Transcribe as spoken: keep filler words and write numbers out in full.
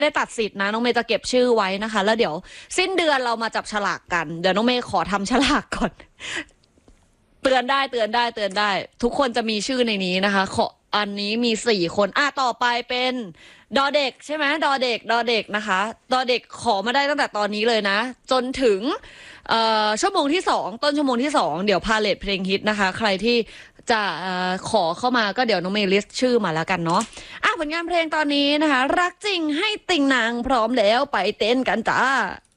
ได้ตัดสิทธิ์นะน้องเมย์จะเก็บชื่อไว้นะคะ แล้วเดี๋ยวสิ้นเดือนเรามาจับฉลากกันเดี๋ยวน้องเมย์ขอทำฉลากก่อนเตือนได้เตือนได้เตือนได้ ทุกคนจะมีชื่อในนี้นะคะขออันนี้มีสี่คนอ่ะต่อไปเป็นดอเด็กใช่ไหมดอเด็กดอเด็กนะคะดอเด็กขอมาได้ตั้งแต่ตอนนี้เลยนะจนถึงชั่วโมงที่สองต้นชั่วโมงที่สองเดี๋ยวพาเลทเพลงฮิตนะคะใครที่จะขอเข้ามาก็เดี๋ยวน้องเมย์ลิสต์ชื่อมาแล้วกันเนาะอ่ะผลงานเพลงตอนนี้นะคะรักจริงให้ติ่งนางพร้อมแล้วไปเต้นกันจ้า